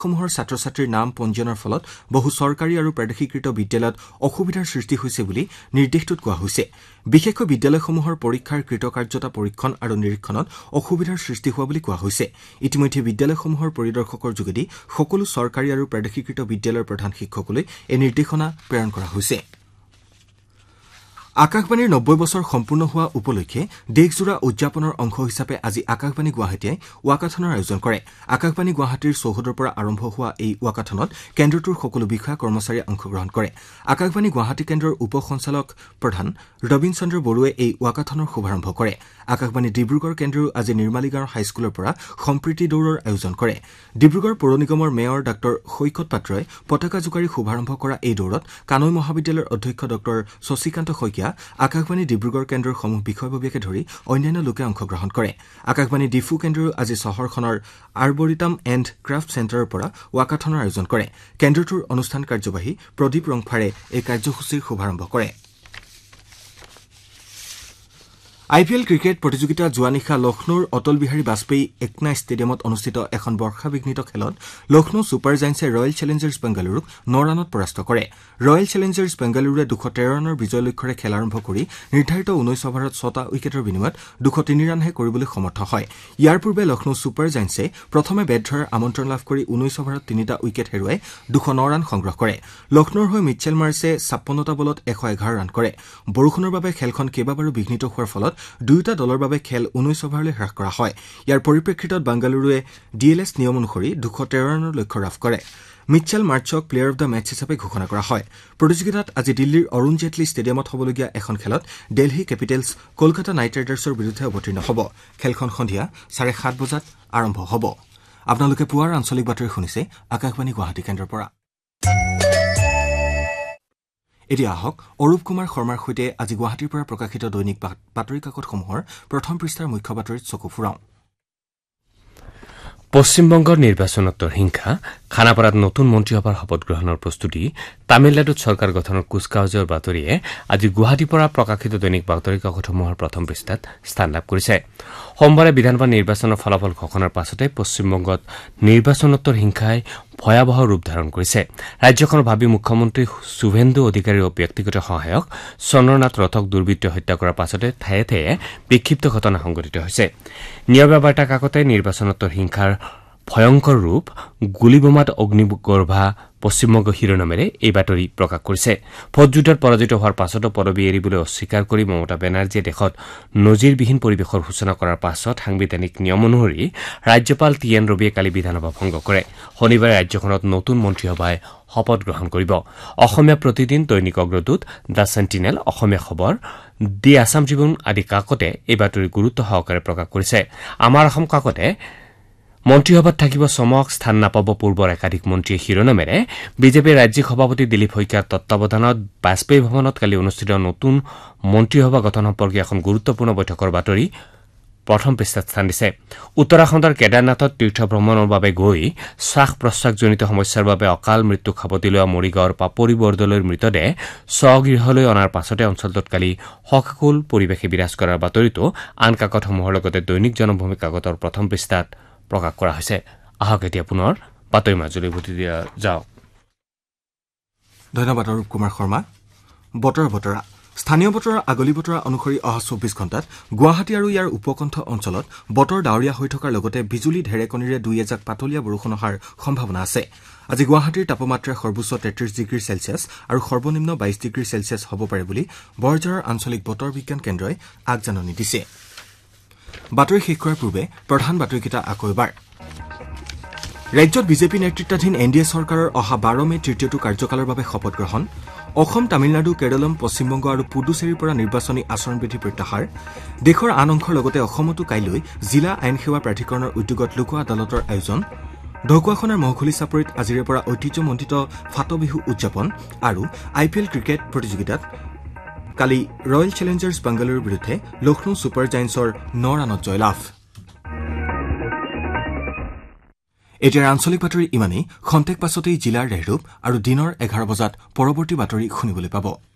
সমূহৰ ছাত্ৰ-ছাত্ৰীৰ নাম পঞ্জীয়নৰ ফলত বহু চৰকাৰী আৰু প্ৰাদেশিকৃত বিদ্যালয়ত অসুবিধাৰ সৃষ্টি হৈছে বুলি নিৰ্দেশটোত কোৱা হৈছে বিশেষকৈ বিদ্যালয়সমূহৰ পৰীক্ষাৰ কৃতকাৰ্যতা পৰীক্ষণ আৰু নিৰীক্ষণত অসুবিধাৰ সৃষ্টি হোৱা বুলি কোৱা হৈছে ইতিমধ্যে বিদ্যালয়সমূহৰ পৰিদৰ্শকৰ যোগেদি সকলো চৰকাৰী আৰু প্ৰাদেশিকৃত বিদ্যালয়ৰ প্ৰধান শিক্ষকলৈ এই নিৰ্দেশনা প্ৰেৰণ কৰা হৈছে আকাশবাণীৰ 90 বছৰ সম্পূৰ্ণ হোৱা উপলক্ষে দেশজোৰা উদযাপনৰ অংশ হিচাপে আজি আকাশবাণী গুৱাহাটীয়ে ৱাকাথনৰ আয়োজন কৰে আকাশবাণী গুৱাহাটীৰ চৌহদৰ পৰা আৰম্ভ হোৱা এই ৱাকাথনত কেন্দ্ৰটোৰ সকলো বিষয়া কৰ্মচাৰীয়ে অংশগ্ৰহণ কৰে আকাশবাণী গুৱাহাটী কেন্দ্ৰৰ উপ সঞ্চালক প্ৰধান ৰবীন চন্দ্ৰ বড়ুৱে এই ৱাকাথনৰ শুভাৰম্ভ কৰে আকাশবাণী ডিব্ৰুগড় কেন্দ্ৰও আজি নিৰ্মালীগাঁও হাইস্কুলৰ পৰা সম্প্ৰীতি দৌৰৰ আয়োজন কৰে ডিব্ৰুগড় পৌৰ নিগমৰ মেয়ৰ ডাঃ সৈকত পাত্ৰই পতাকা জোকাৰি শুভাৰম্ভ কৰা এই দৌৰত কানৈ মহাবিদ্যালয়ৰ অধ্যক্ষ ডাঃ শশীকান্ত শইকীয়া আকাশবাণী ডিব্ৰুগড় কেন্দ্ৰৰ সমূহ বিষয়ববীয়াকে ধৰি অন্যান্য লোকে অংশগ্ৰহণ কৰে আকাশবাণী ডিফু কেন্দ্ৰও আজি চহৰখনৰ আৰ্বৰিটাম এণ্ড ক্ৰাফ্ট চেণ্টাৰৰ পৰা ৱাকাথনৰ আয়োজন কৰে কেন্দ্ৰটোৰ অনুষ্ঠান কাৰ্যবাহী প্ৰদীপ ৰংফাৰে এই কাৰ্যসূচীৰ শুভাৰম্ভ কৰে IPL ক্ৰিকেট প্ৰতিযোগিতা যোৱা নিশা লক্ষ্ণৌৰ অটল বিহাৰী বাজপেয়ী একনা ষ্টেডিয়ামত অনুষ্ঠিত এখন বৰ্ষাবিঘ্নিত খেলত লক্ষ্ণৌ ছুপাৰ জায়েন্টছে ৰয়েল চেলেঞ্জাৰ্ছ বেংগালুৰুক 9 ৰানত পৰাস্ত কৰে ৰয়েল চেলেঞ্জাৰ্ছ বেংগালুৰুৱে 213 ৰানৰ বিজয় লক্ষ্যৰে খেল আৰম্ভ কৰি নিৰ্ধাৰিত 19 অভাৰত 6টা উইকেটৰ বিনিময়ত 203 ৰানহে কৰিবলৈ সমৰ্থ হয় ইয়াৰ পূৰ্বে লক্ষ্ণৌ ছুপাৰ জায়েন্টছে প্ৰথমে বেট ধৰাৰ আমন্ত্ৰণ লাভ কৰি 19 অভাৰত 3টা উইকেট হেৰুৱাই 209 ৰান সংগ্ৰহ কৰে লক্ষ্ণৌৰ হৈ মিচেল মাৰ্ছে 56টা বলত 111 ৰান কৰে বৰষুণৰ বাবে খেলখন কেইবাবাৰো বিঘ্নিত হোৱাৰ ফলত দুয়োটা দলৰ বাবে খেল 19 অভাৰলৈ হ্ৰাস কৰা হয় ইয়াৰ পৰিপ্ৰেক্ষিতত বাংগালুৰুৱে ডিএলএছ নিয়ম অনুসৰি 213 ৰানৰ লক্ষ্য লাভ কৰে Mitchell মাৰ্চক player of the match হিচাপে ঘোষণা কৰা হয় প্ৰতিযোগিতাত আজি দিল্লীৰ অৰুণ জেটলী ষ্টেডিয়ামত হ'বলগীয়া এখন খেলত দিল্লী কেপিটেলছ কলকাতা নাইট ৰাইডাৰ্ছৰ বিৰুদ্ধে অৱতীৰ্ণ হ'ব খেলখন সন্ধিয়া 7:30 বজাত আৰম্ভ হ'ব আপোনালোকে পুৱাৰ আঞ্চলিক বাতৰি শুনিছে আকাশবাণী গুৱাহাটী কেন্দ্ৰৰ পৰা এতিয়া আহক অৰূপ কুমাৰ শৰ্মাৰ সৈতে আজি গুৱাহাটীৰ পৰা প্ৰকাশিত দৈনিক বাতৰি কাকতসমূহৰ প্ৰথম পৃষ্ঠাৰ মুখ্য বাতৰিত চকু ফুৰাওঁ পশ্চিমবংগৰ নিৰ্বাচনোত্তৰ হিংসা খানাপাৰাত নতুন মন্ত্ৰীসভাৰ শপত গ্ৰহণৰ প্ৰস্তুতি তামিলনাডুত চৰকাৰ গঠনৰ কুচকাৱাজৰ বাতৰিয়ে আজি গুৱাহাটীৰ পৰা প্ৰকাশিত দৈনিক বাতৰি কাকতসমূহৰ প্ৰথম পৃষ্ঠাত স্থান লাভ কৰিছে সোমবাৰে বিধানসভা নিৰ্বাচনৰ ফলাফল ঘোষণাৰ পাছতে পশ্চিমবংগত নিৰ্বাচনোত্তৰ হিংসাই ভয়াৱহ ৰূপ ধাৰণ কৰিছে ৰাজ্যখনৰ ভাবী মুখ্যমন্ত্ৰী শুভেন্দু অধিকাৰীৰ ব্যক্তিগত সহায়ক চন্দ্ৰনাথ ৰথক দুৰ্বৃত্তই হত্যা কৰাৰ পাছতে ঠায়ে ঠায়ে বিক্ষিপ্ত ঘটনা সংঘটিত হৈছে নিয়মীয়া বাৰ্তা কাকতে নিৰ্বাচনোত্তৰ হিংসাৰ ভয়ংকৰ ৰূপ গুলীবোমাত অগ্নিগৰ্ভা পশ্চিমবংগ শিৰোনামেৰে এই বাতৰি প্ৰকাশ কৰিছে ভোটযুদ্ধত পৰাজিত হোৱাৰ পাছতো পদবী এৰিবলৈ অস্বীকাৰ কৰি মমতা বেনাৰ্জীয়ে দেশত নজিৰবিহীন পৰিৱেশৰ সূচনা কৰাৰ পাছত সাংবিধানিক নিয়ম অনুসৰি ৰাজ্যপাল টিএন ৰবিয়ে কালি বিধানসভা ভংগ কৰে শনিবাৰে ৰাজ্যখনত নতুন মন্ত্ৰীসভাই শপত গ্ৰহণ কৰিব অসমীয়া প্ৰতিদিন দৈনিক অগ্ৰদূত দ্য সেণ্টিনেল অসমীয়া খবৰ দি আছাম ট্ৰিবিউন আদি কাকতে এই বাতৰি গুৰুত্ব সহকাৰে প্ৰকাশ কৰিছে আমাৰ অসম কাকতে মন্ত্ৰীসভাত থাকিব চমক স্থান নাপাব পূৰ্বৰ একাধিক মন্ত্ৰীয়ে শিৰোনামেৰে বিজেপিৰ ৰাজ্যিক সভাপতি দিলীপ শইকীয়াৰ তত্বাৱধানত বাজপেয়ী ভৱনত কালি অনুষ্ঠিত নতুন মন্ত্ৰীসভা গঠন সম্পৰ্কীয় এখন গুৰুত্বপূৰ্ণ বৈঠকৰ বাতৰি প্ৰথম পৃষ্ঠাত স্থান দিছে উত্তৰাখণ্ডৰ কেদাৰনাথত তীৰ্থ ভ্ৰমণৰ বাবে গৈ শ্বাস প্ৰশ্বাসজনিত সমস্যাৰ বাবে অকাল মৃত্যুক সাৱটি লোৱা মৰিগাঁৱৰ পাপৰি বৰদলৈৰ মৃতদেহ স্বগৃহলৈ অনাৰ পাছতে অঞ্চলটোত কালি শোকাকুল পৰিৱেশে বিৰাজ কৰাৰ বাতৰিটো আন কাকতসমূহৰ লগতে দৈনিক জনমভূমি কাকতৰ প্ৰথম পৃষ্ঠাত প্ৰকাশ কৰা হৈছে আহক এতিয়া পুনৰ বাতৰি মাজুলী উভতি দিয়া যাওক ধন্যবাদ অৰূপ কুমাৰ শৰ্মা বতৰা স্থানীয় বতৰৰ আগলি বতৰা অনুসৰি অহা 24 ঘণ্টাত গুৱাহাটী আৰু ইয়াৰ উপকণ্ঠ অঞ্চলত বতৰ ডাৱৰীয়া হৈ থকাৰ লগতে বিজুলী ঢেৰেকণীৰে দুই এজাক পাতলীয়া বৰষুণ অহাৰ সম্ভাৱনা আছে আজি গুৱাহাটীৰ তাপমাত্ৰা সৰ্বোচ্চ 33 ডিগ্ৰী চেলছিয়াছ আৰু সৰ্বনিম্ন 22 ডিগ্ৰী চেলছিয়াছ হ'ব পাৰে বুলি বৰঝাৰৰ আঞ্চলিক বতৰ বিজ্ঞান কেন্দ্ৰই আগজাননী দিছে বাতৰি শেষ কৰাৰ পূৰ্বে প্ৰধান বাতৰিকেইটা আকৌ এবাৰ ৰাজ্যত বিজেপি নেতৃত্বাধীন এনডিএ চৰকাৰৰ অহা 12 মে তৃতীয়টো কাৰ্যকালৰ বাবে শপত গ্ৰহণ অসম তামিলনাডু কেৰলম পশ্চিমবংগ আৰু পুডুচেৰীৰ পৰা নিৰ্বাচনী আচৰণবিধি প্ৰত্যাহাৰ দেশৰ আন অংশৰ লগতে অসমতো কাইলৈ জিলা আইন সেৱা প্ৰাধিকৰণৰ উদ্যোগত লোক আদালতৰ আয়োজন ঢকুৱাখনৰ মহখুলি চাপৰিত আজিৰে পৰা ঐতিহ্যমণ্ডিত ফাটবিহু উদযাপন আৰু IPL ক্ৰিকেট প্ৰতিযোগিতাত কালি ৰয়েল চেলেঞ্জাৰ্ছ বেংগালুৰুৰ বিৰুদ্ধে লক্ষ্ণৌ ছুপাৰ জায়েন্টছৰ 9 ৰানত জয়লাভ এতিয়াৰ আঞ্চলিক বাতৰি ইমানেই খন্তেক পাছতেই জিলাৰ ৰেহৰূপ আৰু দিনৰ 11 বজাত পৰৱৰ্তী বাতৰি শুনিবলৈ পাব